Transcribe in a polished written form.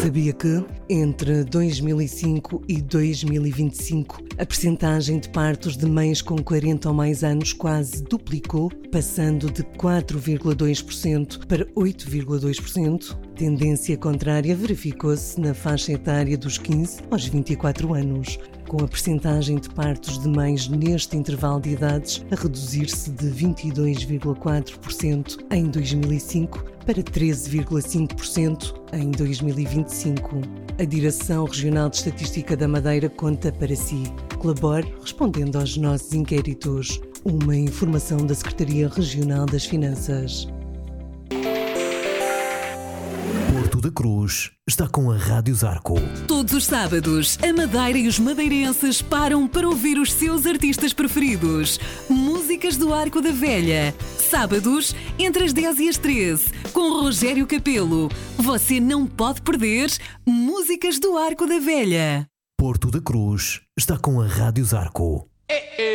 Sabia que, entre 2005 e 2025, a percentagem de partos de mães com 40 ou mais anos quase duplicou, passando de 4,2% para 8,2%? Tendência contrária verificou-se na faixa etária dos 15 aos 24 anos, com a percentagem de partos de mães neste intervalo de idades a reduzir-se de 22,4% em 2005 para 13,5% em 2025. A Direção Regional de Estatística da Madeira conta para si. Colabore respondendo aos nossos inquéritos. Uma informação da Secretaria Regional das Finanças. Porto da Cruz está com a Rádio Zarco. Todos os sábados, a Madeira e os madeirenses param para ouvir os seus artistas preferidos. Músicas do Arco da Velha. Sábados, entre as 10 e as 13, com Rogério Capelo. Você não pode perder Músicas do Arco da Velha. Porto da Cruz está com a Rádio Zarco.